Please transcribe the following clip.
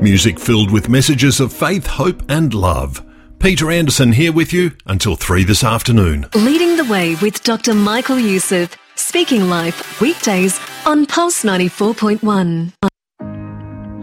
Music filled with messages of faith, hope and love. Peter Anderson here with you until 3 this afternoon. Leading the way with Dr. Michael Youssef. Speaking Life, weekdays on Pulse 94.1.